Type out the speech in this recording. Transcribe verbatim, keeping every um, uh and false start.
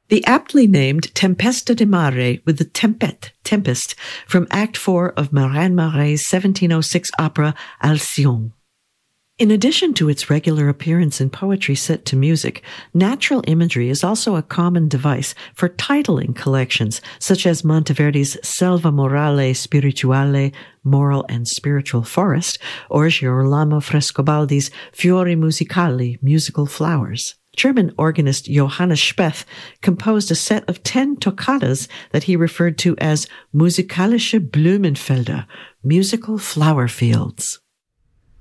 The aptly named Tempesta di Mare with the tempête, tempest, from Act four of Marin Marais' seventeen oh six opera Alcyon. In addition to its regular appearance in poetry set to music, natural imagery is also a common device for titling collections, such as Monteverdi's Selva Morale Spirituale, Moral and Spiritual Forest, or Girolamo Frescobaldi's Fiori Musicali, Musical Flowers. German organist Johannes Speth composed a set of ten toccatas that he referred to as Musikalische Blumenfelder, musical flower fields.